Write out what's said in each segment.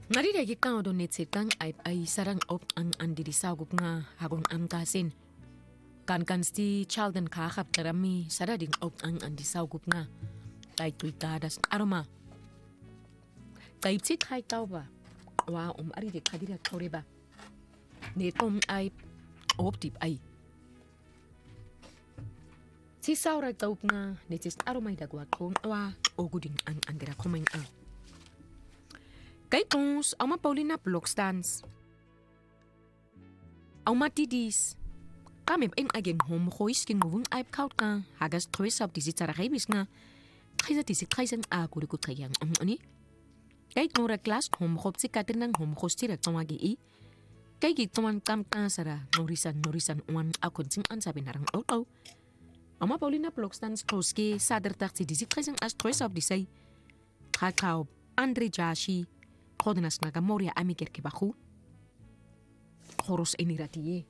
Ngari dagi kang do net sit kang ay sarang op ang andiri sagup nga hagong amkasin. Kan sti chalden kakap karami sarading op ang andi sagup nga. Tay tuitadas aroma. Tay tsit hai tau ba. Wa ari de kadira tore ba. Net ay op tip ay. Si saura taup nga netis aromay dagwa kong wa oguding ang andira komeng ang. Kay tons, ang Paulina blokstans. Ang matidis. Kami in ageng hom hois king moving aip kaut ka hagas trois sab disi cara kaibis nga. Kaysa disi kaysan ako rikut kayang ani. Kay ngora class hom hop si katin ng hom hostira tawagi i. Kay gituan kam sara norisan uan akon sing ansabi narang auto. Ang Paulina blokstans toski sadar taksi disi kaysan as trois sab disay. Kakao Andre Jashi. Kodenas naga moria amiker ke bahu. Horos eniratiye.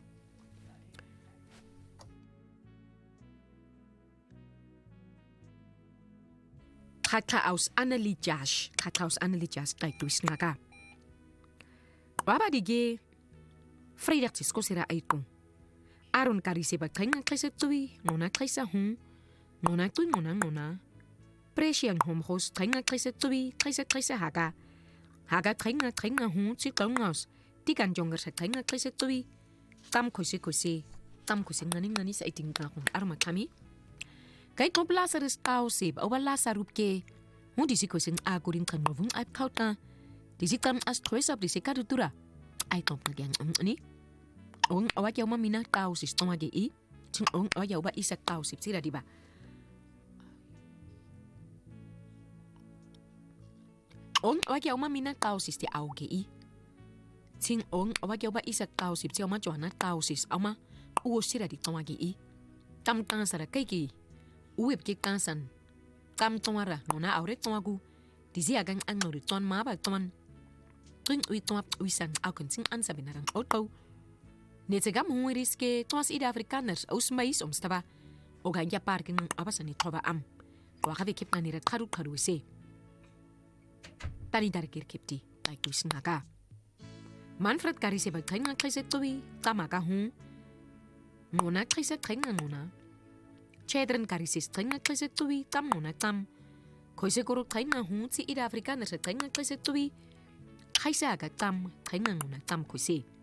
Kataus analijas kay tuis naga. Waba dige Fredag tisko sira aitu. Aron karise ba kainga kaisa tui, nona kaisa hun, nona tui nona. Presiang hom host kainga kaisa tui, kaisa haga. Haga kainga hun si kaungaus. Tikan jongar sa kainga kaisa tui. Tam kusi ngani sa iting kakong arma kami. Kay kopla sa restaw sib awala sa rupke. Mo disi kusin agurin kan novung aip kauta. Disi kam as trois ab disi kadutura. Ay kop nagyang ani. Ong awak yaw mamina tau sis tomage i. Chung ong awak yaw ba isak tau sib sira diba. Ong awak yaw mamina tau sis ti auge i. Ting ong awak yaw ba isak tau sib siya ma joana tau sis ama uwo sira di tomage i. Tam kansara kaiki. Uwip ki kansan. Tam tomara nona auret tomagu. Dizi agang ang nori ton maba toman. Tuing ui tomap uisan aukon ting ansabi narang auto. Netagam hungiris ke toas ida Afrikaners aus mais omstaba. Ogan ya parking abasan ni toba am. Wakavi kip nga nirat karu se. Tani darkir kipti, like tuis naga. Manfred karise ba kain nga kaise tuwi, tamaga hun. Nona kaise kain nga nona. Chedren karisis kain nga kaise tuwi, tam nona tam. Koise kuro kain nga hun si ida Afrikaners kain nga kaise tuwi. Kaise aga tam, kain nga nona tam koise.